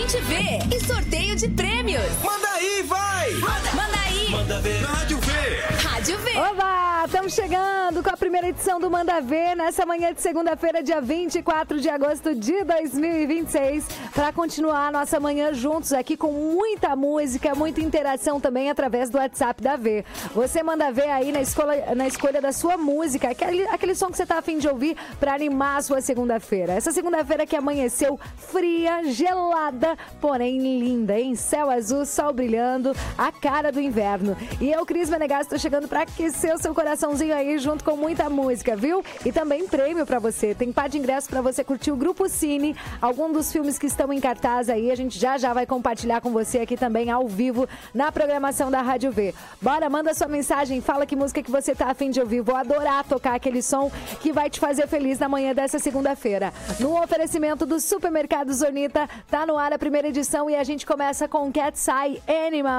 Gente vê e sorteio de prêmios. Manda aí, vai! Manda aí! Manda ver! Rádio V! Rádio V! Oba! Estamos chegando com a primeira edição do Manda Ver nessa manhã de segunda-feira, dia 24 de agosto de 2026, para continuar a nossa manhã juntos aqui com muita música, muita interação também através do WhatsApp da V. Você manda ver aí na escolha da sua música, aquele som que você tá a fim de ouvir para animar a sua segunda-feira. Essa segunda-feira que amanheceu fria, gelada, porém linda, hein? Céu azul, sol brilhando, a cara do inverno. E eu, Cris Menegas, tô chegando para aquecer o seu coraçãozinho aí junto com muita música, viu? E também prêmio para você. Tem par de ingressos para você curtir o Grupo Cine, algum dos filmes que estão em cartaz aí. A gente já vai compartilhar com você aqui também ao vivo na programação da Rádio V. Bora, manda sua mensagem, fala que música que você tá a fim de ouvir. Vou adorar tocar aquele som que vai te fazer feliz na manhã dessa segunda-feira. No oferecimento do Supermercado Zornita, tá no ar a primeira edição e a gente começa com Cat's Eye Animal.